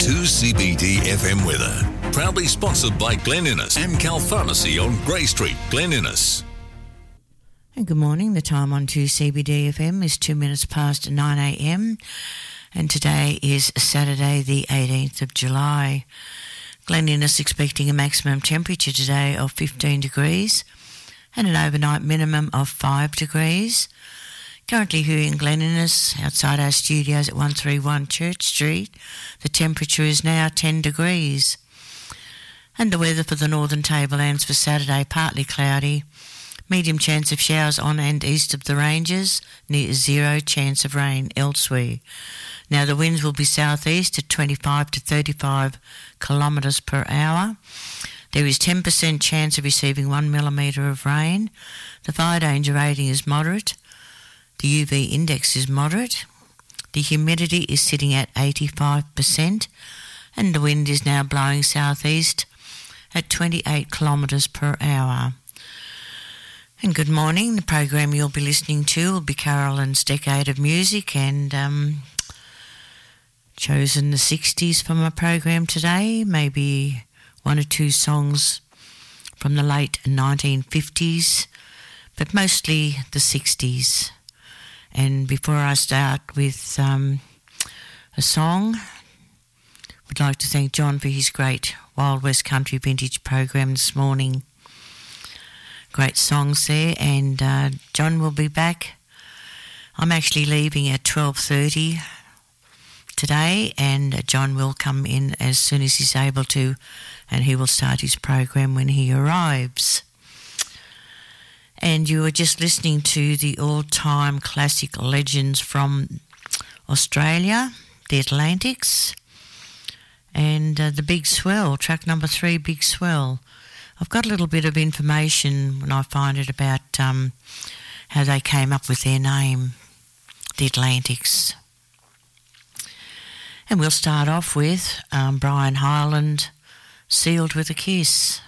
2CBD FM weather. Proudly sponsored by Glen Innes and Cal Pharmacy on Grey Street, Glen Innes. And good morning. The time on 2CBD FM is 2 minutes past 9 a.m. And today is Saturday the 18th of July. Glen Innes expecting a maximum temperature today of 15 degrees and an overnight minimum of 5 degrees. Currently here in Glen Innes, outside our studios at 131 Church Street, the temperature is now 10 degrees. And the weather for the Northern Tablelands for Saturday, partly cloudy, medium chance of showers on and east of the ranges, near zero chance of rain elsewhere. Now the winds will be southeast at 25 to 35 kilometres per hour. There is 10% chance of receiving 1 millimetre of rain. The fire danger rating is moderate. The UV index is moderate. The humidity is sitting at 85%, and the wind is now blowing southeast at 28 kilometres per hour. And good morning. The program you'll be listening to will be Carolyn's Decade of Music, and chosen the 60s for my program today, maybe one or two songs from the late 1950s, but mostly the 60s. And before I start with a song, would like to thank John for his great Wild West Country Vintage program this morning. Great songs there, and John will be back. I'm actually leaving at 12:30 today, and John will come in as soon as he's able to, and he will start his program when he arrives. And you were just listening to the all-time classic legends from Australia, the Atlantics, and the Big Swell, track number 3, Big Swell. I've got a little bit of information when I find it about how they came up with their name, the Atlantics. And we'll start off with Brian Hyland, Sealed with a Kiss.